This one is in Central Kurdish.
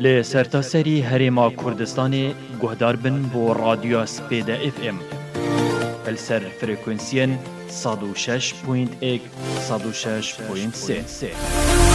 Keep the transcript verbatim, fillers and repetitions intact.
li sertaserî Herêma Kurdistanê guhdar bin bo radyoya Spêda F M. Li ser frekwensiyên sed û şeş point ek, sed û şeş point sê.